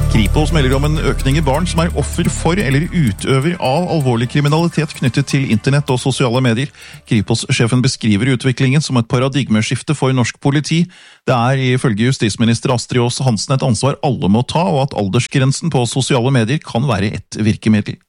Kripos melder om en økning i barn som offer for eller utøver av alvorlig kriminalitet knyttet til internett og sosiale medier. Kripos-sjefen beskriver utviklingen som et paradigmeskifte for norsk politi. Det ifølge justisminister Astrid Aas Hansen et ansvar alle må ta, og at aldersgrensen på sosiale medier kan være et virkemiddel.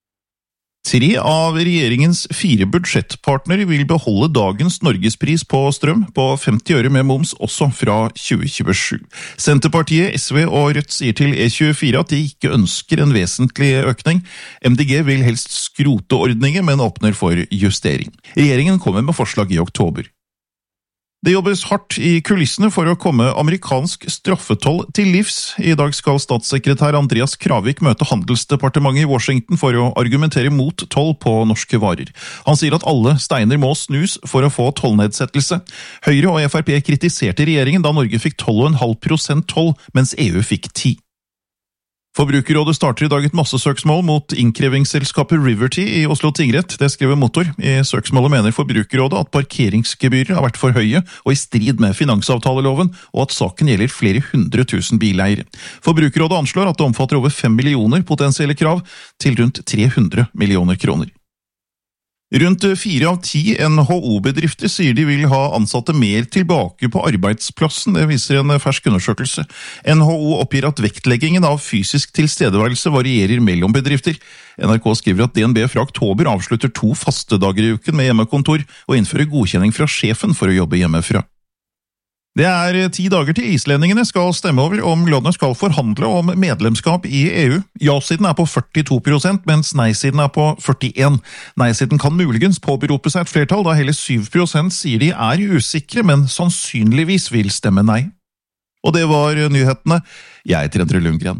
3 av regjeringens 4 budsjettpartnere vil beholde dagens Norgespris på strøm på 50 øre med moms også fra 2027. Senterpartiet, SV og Rødt sier til E24 at de ikke ønsker en vesentlig økning. MDG vil helst skrote ordningen, men åpner for justering. Regjeringen kommer med forslag i oktober. Det jobbes hardt i kulissene for å komme amerikansk straffetoll til livs. I dag skal statssekretær Andreas Kravik møte Handelsdepartementet i Washington for å argumentere mot toll på norske varer. Han sier at alle steiner må snus for å få tollnedsettelse. Høyre og FrP kritiserte regjeringen da Norge fikk 12,5% toll, mens EU fikk 10%. Forbrukerrådet starter i dag et massesøksmål mot innkrevingsselskapet Riverty i Oslo tingrett. Det skriver Motor. I søksmålet mener Forbrukerrådet at parkeringsgebyrer har vært for høye og i strid med finansavtaleloven, og at saken gjelder flere 100 000 bileiere. Forbrukerrådet anslår at det omfatter over 5 millioner potensielle krav til rundt 300 millioner kroner. Rundt 4 av 10 NHO-bedrifter sier de vil ha ansatte mer tilbake på arbeidsplassen, det viser en fersk undersøkelse. NHO oppgir at vektleggingen av fysisk tilstedeværelse varierer mellom bedrifter. NRK skriver at DNB fra oktober avslutter 2 faste dager i uken med hjemmekontor og innfører godkjenning fra sjefen for å jobbe hjemmefra. Det 10 dager til islendingene skal stemme over om landet skal forhandle om medlemskap i EU. Ja-siden på 42%, mens nei-siden på 41%. Nei-siden kan muligens påberope seg et flertall, da hele 7% sier de usikre, men sannsynligvis vil stemme nei. Og det var nyhetene. Jeg heter Endre Lundgren.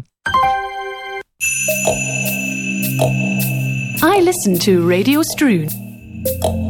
I listen to Radio Strud.